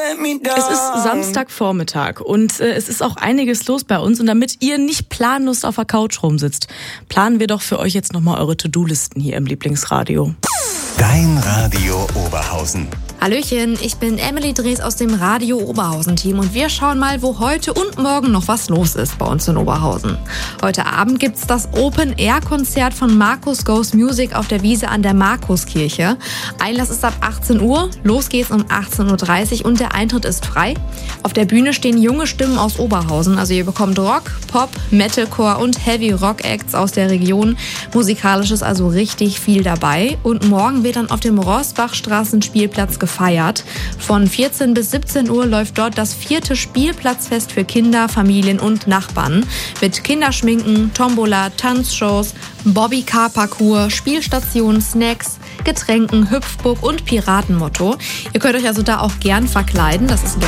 Es ist Samstagvormittag und es ist auch einiges los bei uns. Und damit ihr nicht planlos auf der Couch rumsitzt, planen wir doch für euch jetzt nochmal eure To-Do-Listen hier im Lieblingsradio. Dein Radio Oberhausen. Hallöchen, ich bin Emily Drees aus dem Radio Oberhausen-Team und wir schauen mal, wo heute und morgen noch was los ist bei uns in Oberhausen. Heute Abend gibt's das Open-Air-Konzert von Markus Goes Music auf der Wiese an der Markuskirche. Einlass ist ab 18 Uhr, los geht's um 18.30 Uhr und der Eintritt ist frei. Auf der Bühne stehen junge Stimmen aus Oberhausen, also ihr bekommt Rock, Pop, Metalcore und Heavy-Rock-Acts aus der Region. Musikalisch ist also richtig viel dabei und morgen wird dann auf dem Roßbachstraßenspielplatz gefeiert. Von 14 bis 17 Uhr läuft dort das 4. Spielplatzfest für Kinder, Familien und Nachbarn. Mit Kinderschminken, Tombola, Tanzshows, Bobby-Car-Parcours, Spielstationen, Snacks, Getränken, Hüpfburg und Piratenmotto. Ihr könnt euch also da auch gern verkleiden. Das ist